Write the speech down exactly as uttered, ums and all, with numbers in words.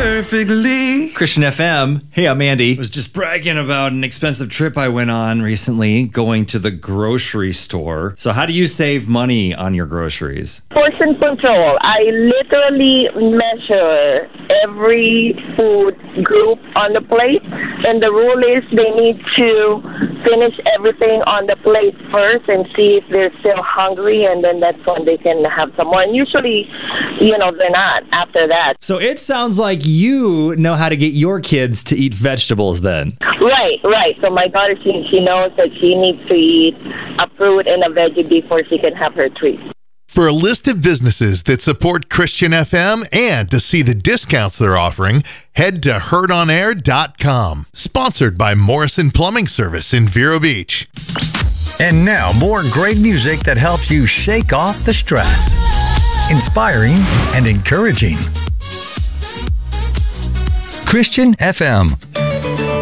perfectly. Christian F M. Hey, I'm Andy. I was just bragging about an expensive trip I went on recently, going to the grocery store. So how do you save money on your groceries? Portion control. I literally measure every food group on the plate, and the rule is they need to finish everything on the plate first and see if they're still hungry, and then that's when they can have some more. And usually, you know, they're not after that. So it sounds like you know how to get your kids to eat vegetables then. Right, right. So my daughter, she, she knows that she needs to eat a fruit and a veggie before she can have her treat. For a list of businesses that support Christian F M and to see the discounts they're offering, head to heard on air dot com. Sponsored by Morrison Plumbing Service in Vero Beach. And now, more great music that helps you shake off the stress. Inspiring and encouraging. Christian F M.